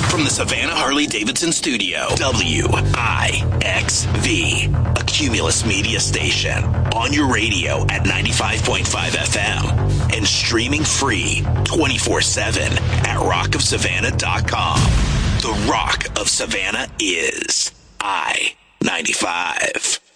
From the Savannah Harley-Davidson studio, WIXV, a Cumulus media station. On your radio at 95.5 FM. And streaming free 24/7 at rockofsavannah.com. The Rock of Savannah is I-95.